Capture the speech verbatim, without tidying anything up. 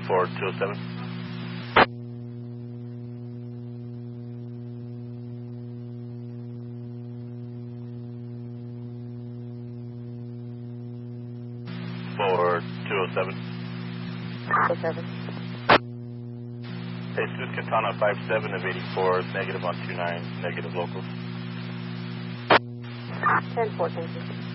for two oh seven. For two oh seven. two oh seven. Jesus Quintana five seven of eighty-four, negative on two nine, negative locals. ten four, thank you.